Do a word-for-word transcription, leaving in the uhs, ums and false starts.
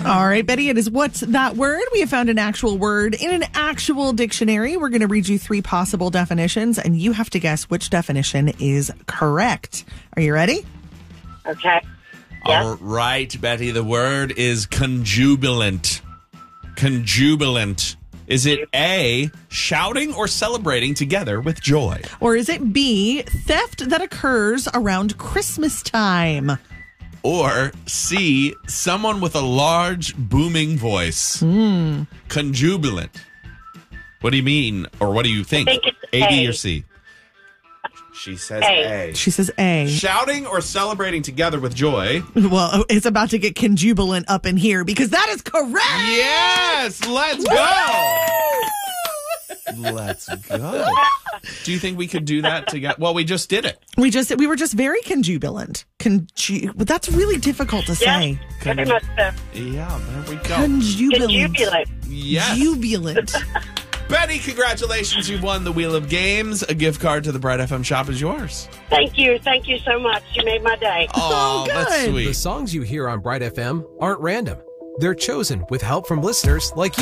All right, Betty, it is What's That Word? We have found an actual word in an actual dictionary. We're going to read you three possible definitions, and you have to guess which definition is correct. Are you ready? Okay. Yes. All right, Betty, the word is conjubilant. Conjubilant. Is it A, shouting or celebrating together with joy? Or is it B, theft that occurs around Christmas time? Or C, someone with a large booming voice? Mm. Conjubilant. What do you mean, or what do you think? I think it's A, B, A. or C? She says A. A. She says A. Shouting or celebrating together with joy. Well, it's about to get conjubilant up in here because that is correct. Yes, let's go. Let's go. Do you think we could do that together? Well, we just did it. We just we were just very conjubilant. Conju- but that's really difficult to say. Yes, very much so. Yeah, there we go. Conjubilant. Conjubilant. Yes. Jubilant. Betty, congratulations. You've won the Wheel of Games. A gift card to the Bright F M shop is yours. Thank you. Thank you so much. You made my day. Oh, good. that's sweet. The songs you hear on Bright F M aren't random. They're chosen with help from listeners like you.